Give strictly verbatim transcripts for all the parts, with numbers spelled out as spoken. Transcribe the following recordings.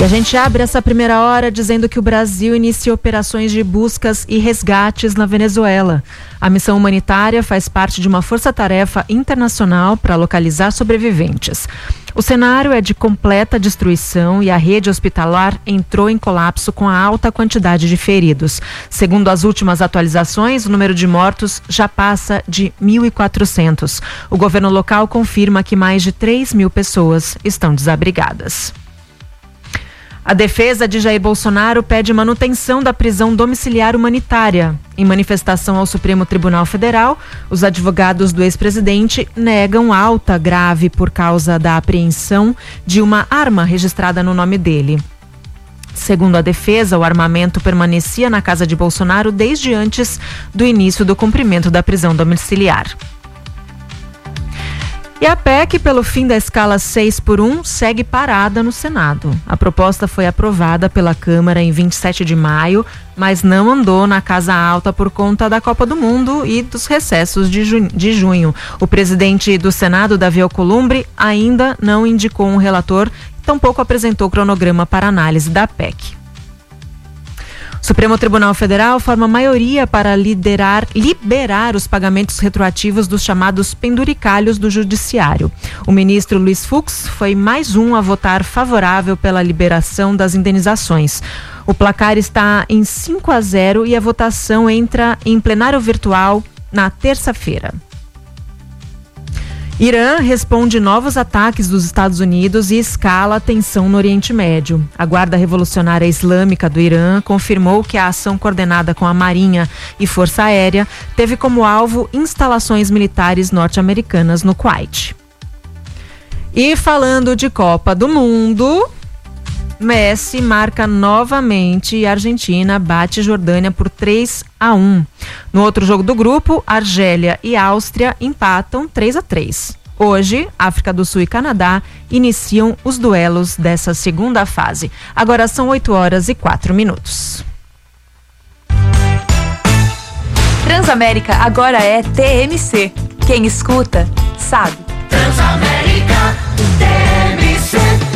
E a gente abre essa primeira hora dizendo que o Brasil inicia operações de buscas e resgates na Venezuela. A missão humanitária faz parte de uma força-tarefa internacional para localizar sobreviventes. O cenário é de completa destruição e a rede hospitalar entrou em colapso com a alta quantidade de feridos. Segundo as últimas atualizações, o número de mortos já passa de mil e quatrocentos. O governo local confirma que mais de três mil pessoas estão desabrigadas. A defesa de Jair Bolsonaro pede manutenção da prisão domiciliar humanitária. Em manifestação ao Supremo Tribunal Federal, os advogados do ex-presidente negam alta grave por causa da apreensão de uma arma registrada no nome dele. Segundo a defesa, o armamento permanecia na casa de Bolsonaro desde antes do início do cumprimento da prisão domiciliar. E a P E C, pelo fim da escala seis por um, segue parada no Senado. A proposta foi aprovada pela Câmara em vinte e sete de maio, mas não andou na Casa Alta por conta da Copa do Mundo e dos recessos de, ju- de junho. O presidente do Senado, Davi Alcolumbre, ainda não indicou um relator, tampouco apresentou cronograma para análise da P E C. O Supremo Tribunal Federal forma maioria para liderar, liberar os pagamentos retroativos dos chamados penduricalhos do Judiciário. O ministro Luiz Fux foi mais um a votar favorável pela liberação das indenizações. O placar está em cinco a zero e a votação entra em plenário virtual na terça-feira. Irã responde novos ataques dos Estados Unidos e escala a tensão no Oriente Médio. A Guarda Revolucionária Islâmica do Irã confirmou que a ação coordenada com a Marinha e Força Aérea teve como alvo instalações militares norte-americanas no Kuwait. E falando de Copa do Mundo, Messi marca novamente e a Argentina bate Jordânia por três a um. No outro jogo do grupo, Argélia e Áustria empatam três a três. Hoje, África do Sul e Canadá iniciam os duelos dessa segunda fase. Agora são oito horas e quatro minutos. Transamérica agora é T M C. Quem escuta, sabe. Transamérica T M C.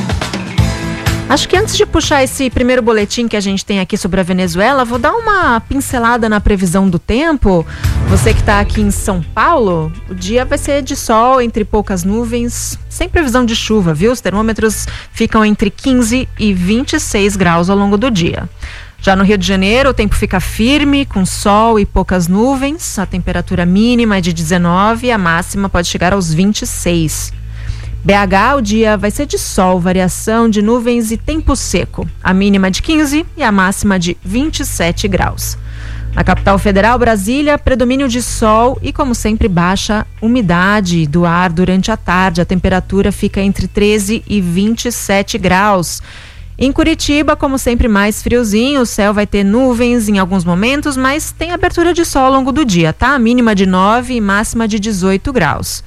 Acho que antes de puxar esse primeiro boletim que a gente tem aqui sobre a Venezuela, vou dar uma pincelada na previsão do tempo. Você que está aqui em São Paulo, o dia vai ser de sol, entre poucas nuvens, sem previsão de chuva, viu? Os termômetros ficam entre quinze e vinte e seis graus ao longo do dia. Já no Rio de Janeiro, o tempo fica firme, com sol e poucas nuvens. A temperatura mínima é de dezenove e a máxima pode chegar aos vinte e seis. B H, o dia vai ser de sol, variação de nuvens e tempo seco. A mínima de quinze e a máxima de vinte e sete graus. Na capital federal, Brasília, predomínio de sol e, como sempre, baixa umidade do ar durante a tarde. A temperatura fica entre treze e vinte e sete graus. Em Curitiba, como sempre, mais friozinho, o céu vai ter nuvens em alguns momentos, mas tem abertura de sol ao longo do dia, tá? A mínima de nove e máxima de dezoito graus.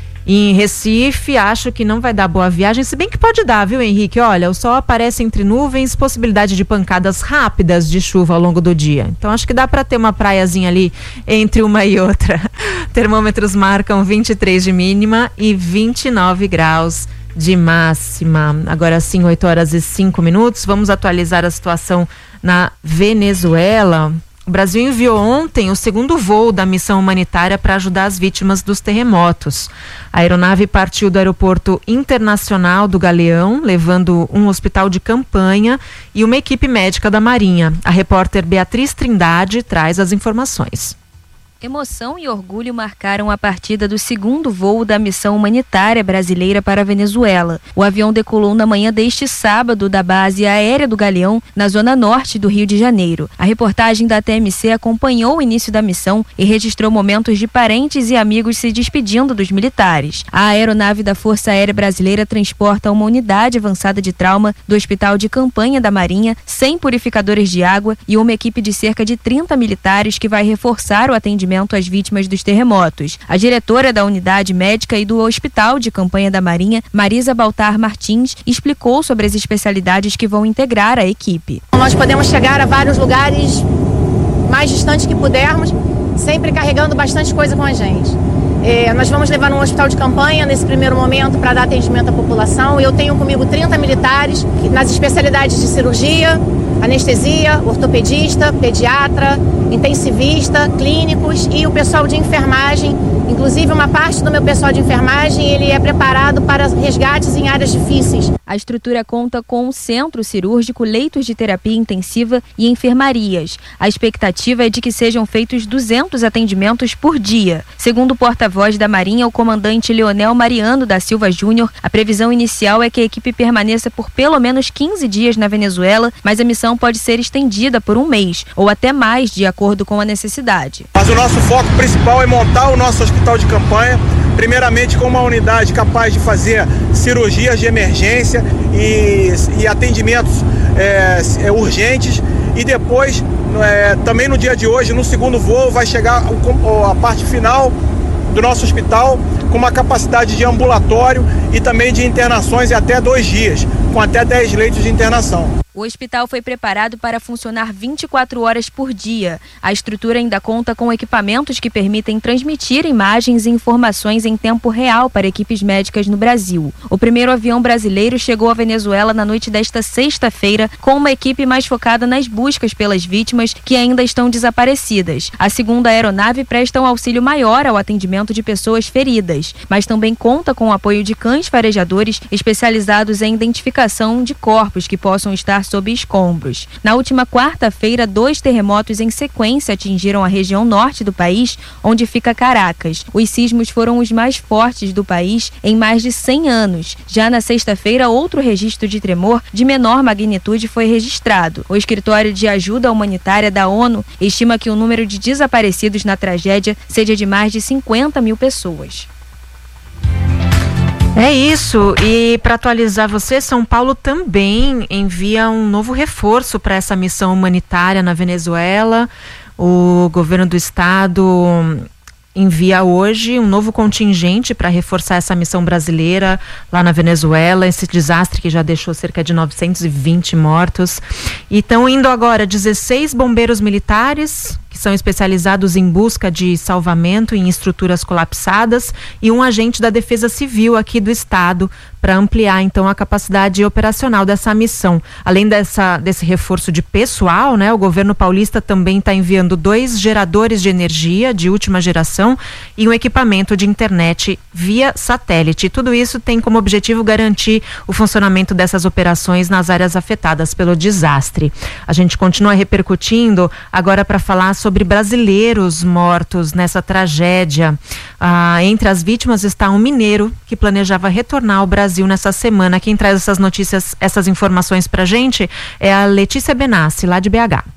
Em Recife, acho que não vai dar boa viagem, se bem que pode dar, viu, Henrique? Olha, o sol aparece entre nuvens, possibilidade de pancadas rápidas de chuva ao longo do dia. Então, acho que dá para ter uma praiazinha ali entre uma e outra. Termômetros marcam vinte e três de mínima e vinte e nove graus de máxima. Agora sim, oito horas e cinco minutos. Vamos atualizar a situação na Venezuela. O Brasil enviou ontem o segundo voo da missão humanitária para ajudar as vítimas dos terremotos. A aeronave partiu do Aeroporto Internacional do Galeão, levando um hospital de campanha e uma equipe médica da Marinha. A repórter Beatriz Trindade traz as informações. Emoção e orgulho marcaram a partida do segundo voo da missão humanitária brasileira para a Venezuela. O avião decolou na manhã deste sábado da base aérea do Galeão, na zona norte do Rio de Janeiro. A reportagem da T M C acompanhou o início da missão e registrou momentos de parentes e amigos se despedindo dos militares. A aeronave da Força Aérea Brasileira transporta uma unidade avançada de trauma do Hospital de Campanha da Marinha, cem purificadores de água e uma equipe de cerca de trinta militares que vai reforçar o atendimento às vítimas dos terremotos. A diretora da unidade médica e do Hospital de Campanha da Marinha, Marisa Baltar Martins, explicou sobre as especialidades que vão integrar a equipe. Nós podemos chegar a vários lugares mais distantes que pudermos, sempre carregando bastante coisa com a gente. É, nós vamos levar num hospital de campanha nesse primeiro momento para dar atendimento à população. Eu tenho comigo trinta militares nas especialidades de cirurgia, anestesia, ortopedista, pediatra, intensivista, clínicos e o pessoal de enfermagem. Inclusive, uma parte do meu pessoal de enfermagem, ele é preparado para resgates em áreas difíceis. A estrutura conta com um centro cirúrgico, leitos de terapia intensiva e enfermarias. A expectativa é de que sejam feitos duzentos atendimentos por dia. Segundo o porta-voz da Marinha, o comandante Leonel Mariano da Silva Júnior, a previsão inicial é que a equipe permaneça por pelo menos quinze dias na Venezuela, mas a missão pode ser estendida por um mês ou até mais, de acordo com a necessidade. Mas o nosso foco principal é montar o nosso hospital de campanha, primeiramente com uma unidade capaz de fazer cirurgias de emergência e, e atendimentos é, é, urgentes, e depois, é, também no dia de hoje, no segundo voo, vai chegar a, a parte final do nosso hospital com uma capacidade de ambulatório e também de internações em até dois dias, com até dez leitos de internação. O hospital foi preparado para funcionar vinte e quatro horas por dia. A estrutura ainda conta com equipamentos que permitem transmitir imagens e informações em tempo real para equipes médicas no Brasil. O primeiro avião brasileiro chegou à Venezuela na noite desta sexta-feira, com uma equipe mais focada nas buscas pelas vítimas que ainda estão desaparecidas. A segunda aeronave presta um auxílio maior ao atendimento de pessoas feridas, mas também conta com o apoio de cães farejadores especializados em identificação de corpos que possam estar sob escombros. Na última quarta-feira, dois terremotos em sequência atingiram a região norte do país, onde fica Caracas. Os sismos foram os mais fortes do país em mais de cem anos. Já na sexta-feira, outro registro de tremor de menor magnitude foi registrado. O Escritório de Ajuda Humanitária da ONU estima que o número de desaparecidos na tragédia seja de mais de cinquenta mil pessoas. É isso, e para atualizar você, São Paulo também envia um novo reforço para essa missão humanitária na Venezuela. O governo do estado envia hoje um novo contingente para reforçar essa missão brasileira lá na Venezuela, esse desastre que já deixou cerca de novecentos e vinte mortos. E estão indo agora dezesseis bombeiros militares, que são especializados em busca de salvamento em estruturas colapsadas, e um agente da Defesa Civil aqui do estado para ampliar então a capacidade operacional dessa missão. Além dessa, desse reforço de pessoal, né, o governo paulista também está enviando dois geradores de energia de última geração e um equipamento de internet via satélite. Tudo isso tem como objetivo garantir o funcionamento dessas operações nas áreas afetadas pelo desastre. A gente continua repercutindo agora para falar sobre sobre brasileiros mortos nessa tragédia. Ah, entre as vítimas está um mineiro que planejava retornar ao Brasil nessa semana. Quem traz essas notícias, essas informações pra gente é a Letícia Benassi, lá de B H.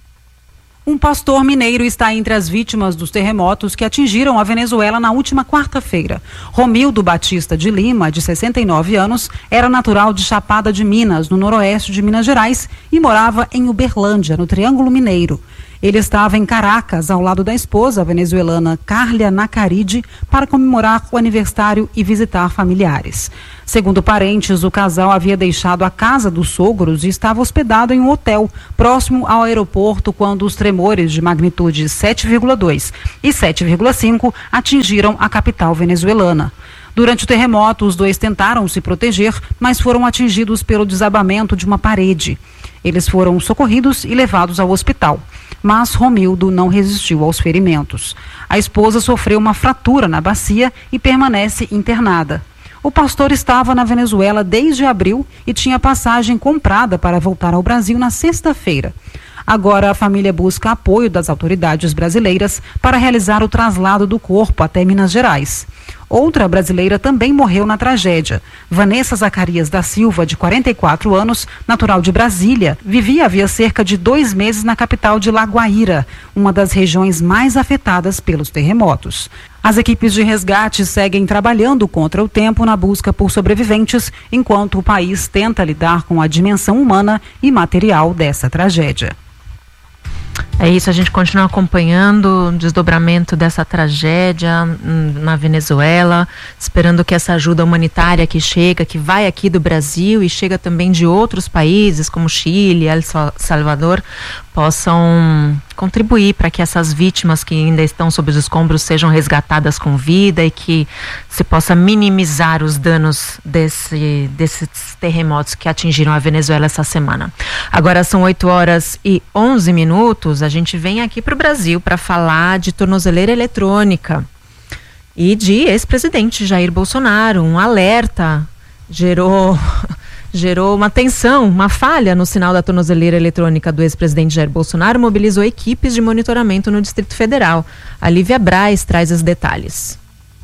Um pastor mineiro está entre as vítimas dos terremotos que atingiram a Venezuela na última quarta-feira. Romildo Batista de Lima, de sessenta e nove anos, era natural de Chapada de Minas, no noroeste de Minas Gerais, e morava em Uberlândia, no Triângulo Mineiro. Ele estava em Caracas, ao lado da esposa venezuelana Carlia Nacaride, para comemorar o aniversário e visitar familiares. Segundo parentes, o casal havia deixado a casa dos sogros e estava hospedado em um hotel próximo ao aeroporto quando os tremores de magnitude sete vírgula dois e sete vírgula cinco atingiram a capital venezuelana. Durante o terremoto, os dois tentaram se proteger, mas foram atingidos pelo desabamento de uma parede. Eles foram socorridos e levados ao hospital, mas Romildo não resistiu aos ferimentos. A esposa sofreu uma fratura na bacia e permanece internada. O pastor estava na Venezuela desde abril e tinha passagem comprada para voltar ao Brasil na sexta-feira. Agora a família busca apoio das autoridades brasileiras para realizar o traslado do corpo até Minas Gerais. Outra brasileira também morreu na tragédia. Vanessa Zacarias da Silva, de quarenta e quatro anos, natural de Brasília, vivia havia cerca de dois meses na capital de La Guaíra, uma das regiões mais afetadas pelos terremotos. As equipes de resgate seguem trabalhando contra o tempo na busca por sobreviventes, enquanto o país tenta lidar com a dimensão humana e material dessa tragédia. É isso, a gente continua acompanhando o desdobramento dessa tragédia na Venezuela, esperando que essa ajuda humanitária que chega, que vai aqui do Brasil e chega também de outros países, como Chile, El Salvador, possam contribuir para que essas vítimas que ainda estão sob os escombros sejam resgatadas com vida e que se possa minimizar os danos desse, desses terremotos que atingiram a Venezuela essa semana. Agora são oito horas e onze minutos, a gente vem aqui para o Brasil para falar de tornozeleira eletrônica e de ex-presidente Jair Bolsonaro. Um alerta gerou... gerou uma tensão, uma falha no sinal da tornozeleira eletrônica do ex-presidente Jair Bolsonaro, mobilizou equipes de monitoramento no Distrito Federal. A Lívia Braz traz os detalhes.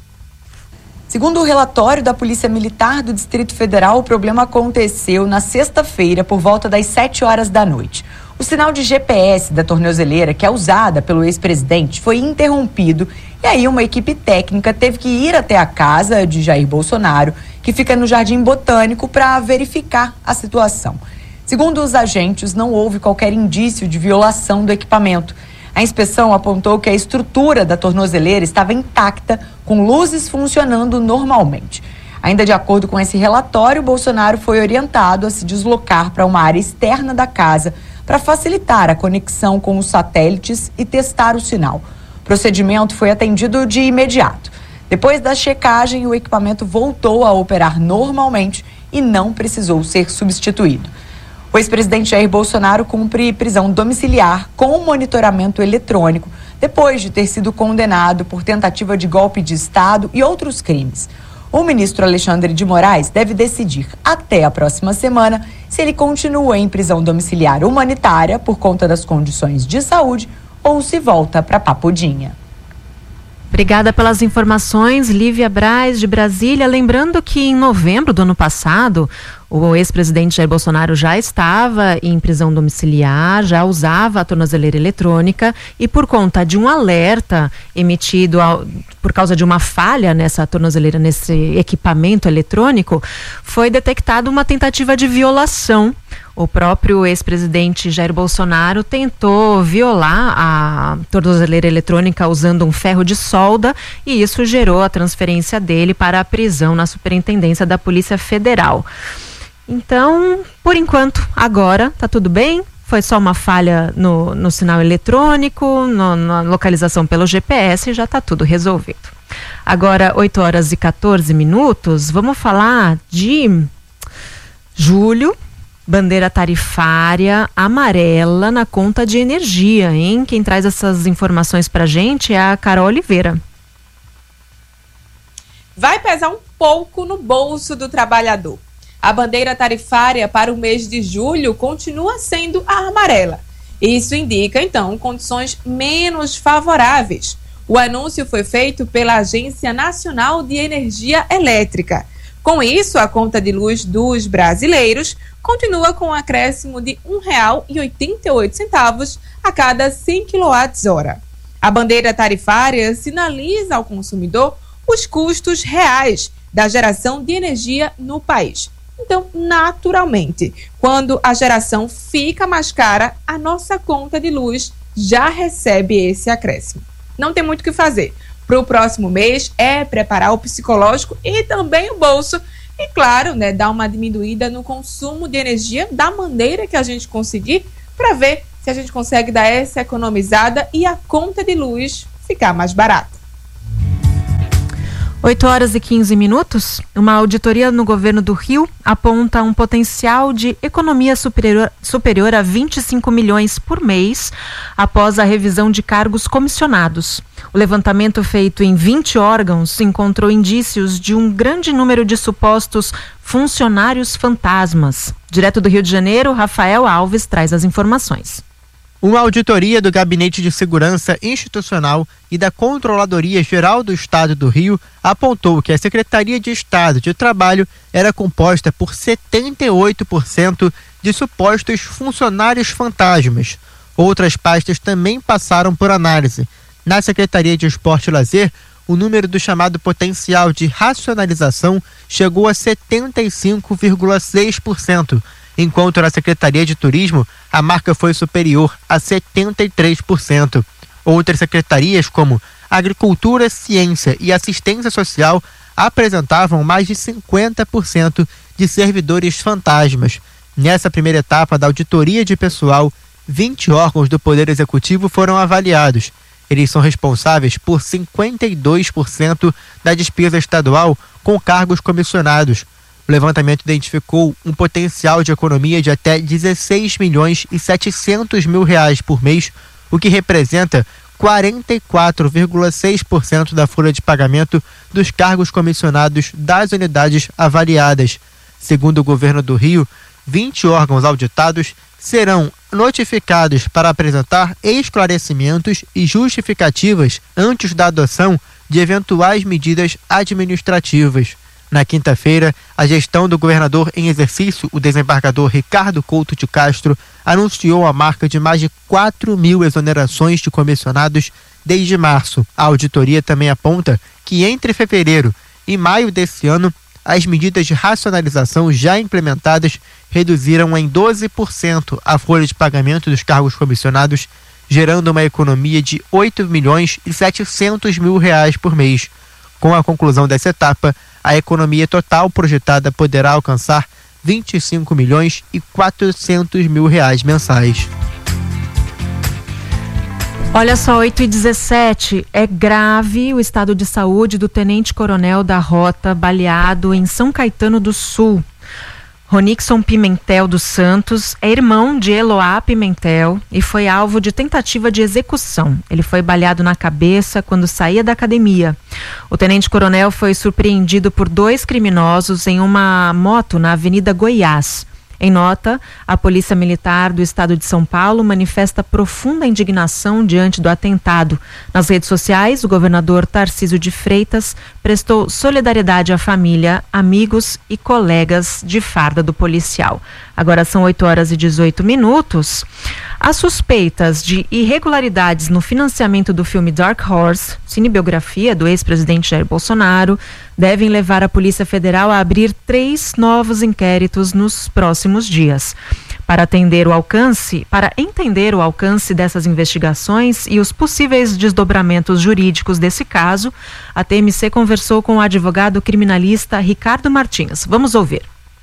Segundo o relatório da Polícia Militar do Distrito Federal, o problema aconteceu na sexta-feira por volta das sete horas da noite. O sinal de G P S da tornozeleira, que é usada pelo ex-presidente, foi interrompido e aí uma equipe técnica teve que ir até a casa de Jair Bolsonaro, que fica no Jardim Botânico, para verificar a situação. Segundo os agentes, não houve qualquer indício de violação do equipamento. A inspeção apontou que a estrutura da tornozeleira estava intacta, com luzes funcionando normalmente. Ainda de acordo com esse relatório, Bolsonaro foi orientado a se deslocar para uma área externa da casa para facilitar a conexão com os satélites e testar o sinal. O procedimento foi atendido de imediato. Depois da checagem, o equipamento voltou a operar normalmente e não precisou ser substituído. O ex-presidente Jair Bolsonaro cumpre prisão domiciliar com monitoramento eletrônico depois de ter sido condenado por tentativa de golpe de Estado e outros crimes. O ministro Alexandre de Moraes deve decidir até a próxima semana se ele continua em prisão domiciliar humanitária por conta das condições de saúde ou se volta para Papudinha. Obrigada pelas informações, Lívia Braz, de Brasília. Lembrando que em novembro do ano passado, o ex-presidente Jair Bolsonaro já estava em prisão domiciliar, já usava a tornozeleira eletrônica e por conta de um alerta emitido ao, por causa de uma falha nessa tornozeleira, nesse equipamento eletrônico, foi detectada uma tentativa de violação. O próprio ex-presidente Jair Bolsonaro tentou violar a tornozeleira eletrônica usando um ferro de solda e isso gerou a transferência dele para a prisão na Superintendência da Polícia Federal. Então, por enquanto, agora tá tudo bem. Foi só uma falha no, no sinal eletrônico, no, na localização pelo G P S e já tá tudo resolvido. Agora, oito horas e quatorze minutos, vamos falar de julho. Bandeira tarifária amarela na conta de energia, hein? Quem traz essas informações pra gente é a Carol Oliveira. Vai pesar um pouco no bolso do trabalhador. A bandeira tarifária para o mês de julho continua sendo a amarela. Isso indica, então, condições menos favoráveis. O anúncio foi feito pela Agência Nacional de Energia Elétrica. Com isso, a conta de luz dos brasileiros continua com um acréscimo de um real e oitenta e oito centavos a cada cem quilowatt-hora. A bandeira tarifária sinaliza ao consumidor os custos reais da geração de energia no país. Então, naturalmente, quando a geração fica mais cara, a nossa conta de luz já recebe esse acréscimo. Não tem muito o que fazer. Para o próximo mês é preparar o psicológico e também o bolso e, claro, né, dar uma diminuída no consumo de energia da maneira que a gente conseguir para ver se a gente consegue dar essa economizada e a conta de luz ficar mais barata. oito horas e quinze minutos. Uma auditoria no governo do Rio aponta um potencial de economia superior, superior a vinte e cinco milhões por mês após a revisão de cargos comissionados. O levantamento feito em vinte órgãos encontrou indícios de um grande número de supostos funcionários fantasmas. Direto do Rio de Janeiro, Rafael Alves traz as informações. Uma auditoria do Gabinete de Segurança Institucional e da Controladoria Geral do Estado do Rio apontou que a Secretaria de Estado de Trabalho era composta por setenta e oito por cento de supostos funcionários fantasmas. Outras pastas também passaram por análise. Na Secretaria de Esporte e Lazer, o número do chamado potencial de racionalização chegou a setenta e cinco vírgula seis por cento. Enquanto na Secretaria de Turismo, a marca foi superior a setenta e três por cento. Outras secretarias, como Agricultura, Ciência e Assistência Social, apresentavam mais de cinquenta por cento de servidores fantasmas. Nessa primeira etapa da auditoria de pessoal, vinte órgãos do Poder Executivo foram avaliados. Eles são responsáveis por cinquenta e dois por cento da despesa estadual com cargos comissionados. O levantamento identificou um potencial de economia de até dezesseis milhões e setecentos mil reais por mês, o que representa quarenta e quatro vírgula seis por cento da folha de pagamento dos cargos comissionados das unidades avaliadas. Segundo o governo do Rio, vinte órgãos auditados serão notificados para apresentar esclarecimentos e justificativas antes da adoção de eventuais medidas administrativas. Na quinta-feira, a gestão do governador em exercício, o desembargador Ricardo Couto de Castro, anunciou a marca de mais de quatro mil exonerações de comissionados desde março. A auditoria também aponta que entre fevereiro e maio desse ano, as medidas de racionalização já implementadas reduziram em doze por cento a folha de pagamento dos cargos comissionados, gerando uma economia de oito milhões e setecentos mil reais por mês. Com a conclusão dessa etapa, a economia total projetada poderá alcançar vinte e cinco milhões e quatrocentos mil reais mensais. Olha só, oito e dezessete, é grave o estado de saúde do tenente-coronel da Rota, baleado em São Caetano do Sul. Ronixon Pimentel dos Santos é irmão de Eloá Pimentel e foi alvo de tentativa de execução. Ele foi baleado na cabeça quando saía da academia. O tenente-coronel foi surpreendido por dois criminosos em uma moto na Avenida Goiás. Em nota, a Polícia Militar do Estado de São Paulo manifesta profunda indignação diante do atentado. Nas redes sociais, o governador Tarcísio de Freitas prestou solidariedade à família, amigos e colegas de farda do policial. Agora são oito horas e dezoito minutos. As suspeitas de irregularidades no financiamento do filme Dark Horse, cinebiografia do ex-presidente Jair Bolsonaro, devem levar a Polícia Federal a abrir três novos inquéritos nos próximos dias. Para atender o alcance, para entender o alcance dessas investigações e os possíveis desdobramentos jurídicos desse caso, a T M C conversou com o advogado criminalista Ricardo Martins. Vamos ouvir.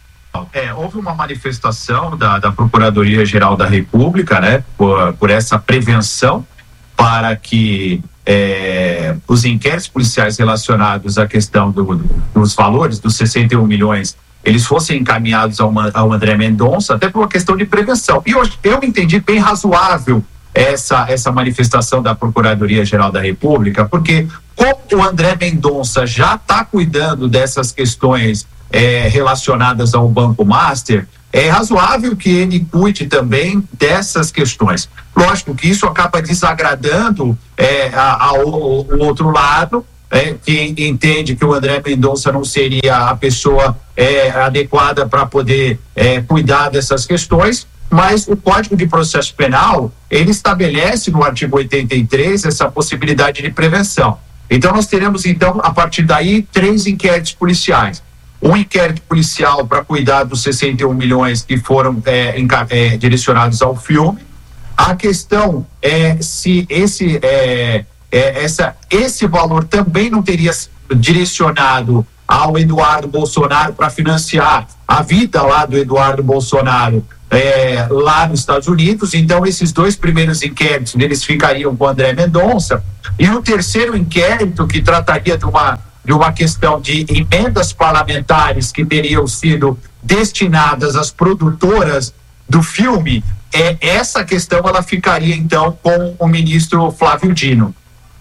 É, houve uma manifestação da, da Procuradoria-Geral da República, né, por, por essa prevenção para que é, os inquéritos policiais relacionados à questão do, dos valores dos sessenta e um milhões, eles fossem encaminhados ao, ao André Mendonça, até por uma questão de prevenção. E eu, eu entendi bem razoável essa, essa manifestação da Procuradoria-Geral da República, porque como o André Mendonça já está cuidando dessas questões É, relacionadas ao Banco Master, é razoável que ele cuide também dessas questões. Lógico que isso acaba desagradando é, ao, ao outro lado, é, que entende que o André Mendonça não seria a pessoa é, adequada para poder é, cuidar dessas questões, mas o Código de Processo Penal, ele estabelece no artigo oitenta e três essa possibilidade de prevenção. Então nós teremos então, a partir daí, três inquéritos policiais. Um inquérito policial para cuidar dos sessenta e um milhões que foram é, é, direcionados ao filme. A questão é se esse, é, é, essa, esse valor também não teria direcionado ao Eduardo Bolsonaro para financiar a vida lá do Eduardo Bolsonaro é, lá nos Estados Unidos. Então esses dois primeiros inquéritos eles ficariam com o André Mendonça. E o terceiro inquérito, que trataria de uma de uma questão de emendas parlamentares que teriam sido destinadas às produtoras do filme, é, essa questão ela ficaria então com o ministro Flávio Dino.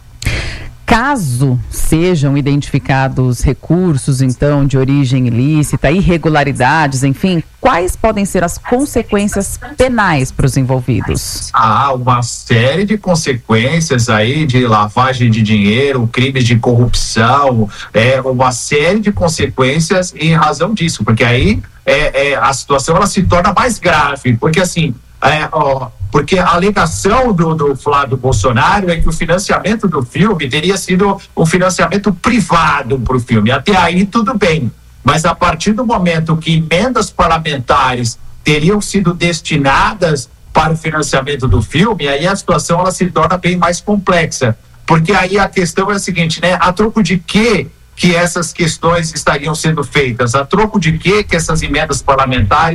Caso sejam identificados recursos, então, de origem ilícita, irregularidades, enfim, quais podem ser as consequências penais para os envolvidos? Há uma série de consequências aí de lavagem de dinheiro, crimes de corrupção, é, uma série de consequências em razão disso, porque aí é, é, a situação ela se torna mais grave, porque assim, é, ó, porque a alegação do, do Flávio Bolsonaro é que o financiamento do filme teria sido um financiamento privado para o filme. Até aí tudo bem, mas a partir do momento que emendas parlamentares teriam sido destinadas para o financiamento do filme, aí a situação ela se torna bem mais complexa, porque aí a questão é a seguinte, né? A troco de quê que essas questões estariam sendo feitas? A troco de quê que essas emendas parlamentares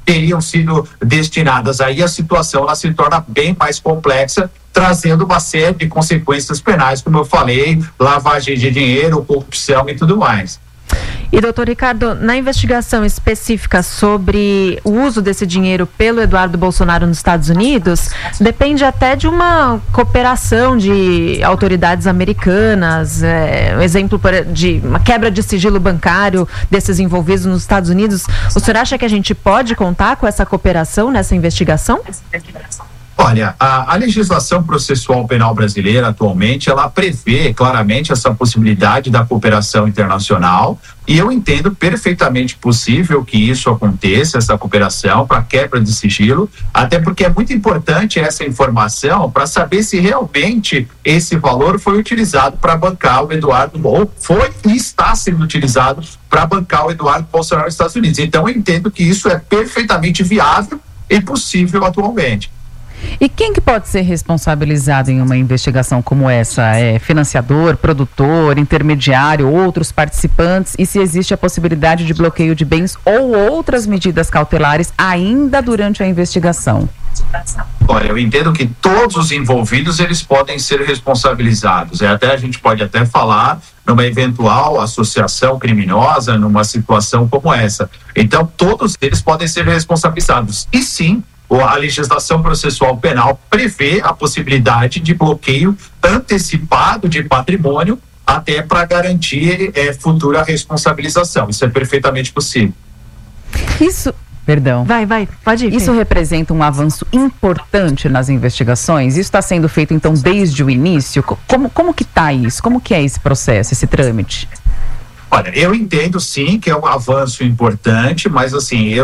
teriam sido destinadas. Aí a situação ela se torna bem mais complexa, trazendo uma série de consequências penais, como eu falei, lavagem de dinheiro, corrupção e tudo mais. E, doutor Ricardo, na investigação específica sobre o uso desse dinheiro pelo Eduardo Bolsonaro nos Estados Unidos, depende até de uma cooperação de autoridades americanas, é, um exemplo de uma quebra de sigilo bancário desses envolvidos nos Estados Unidos. O senhor acha que a gente pode contar com essa cooperação nessa investigação? Olha, a, a legislação processual penal brasileira atualmente, ela prevê claramente essa possibilidade da cooperação internacional, e eu entendo perfeitamente possível que isso aconteça, essa cooperação para quebra de sigilo, até porque é muito importante essa informação para saber se realmente esse valor foi utilizado para bancar o Eduardo, ou foi e está sendo utilizado para bancar o Eduardo Bolsonaro nos Estados Unidos. Então eu entendo que isso é perfeitamente viável e possível atualmente. E quem que pode ser responsabilizado em uma investigação como essa? É financiador, produtor, intermediário, outros participantes? E se existe a possibilidade de bloqueio de bens ou outras medidas cautelares ainda durante a investigação? Olha, eu entendo que todos os envolvidos eles podem ser responsabilizados. É, até a gente pode até falar numa eventual associação criminosa, numa situação como essa. Então, todos eles podem ser responsabilizados. E sim, a legislação processual penal prevê a possibilidade de bloqueio antecipado de patrimônio até para garantir é, futura responsabilização. Isso é perfeitamente possível. Isso, perdão. Vai, vai, pode ir. Isso representa um avanço importante nas investigações? Isso está sendo feito, então, desde o início? Como, como que está isso? Como que é esse processo, esse trâmite? Olha, eu entendo sim que é um avanço importante, mas assim, eu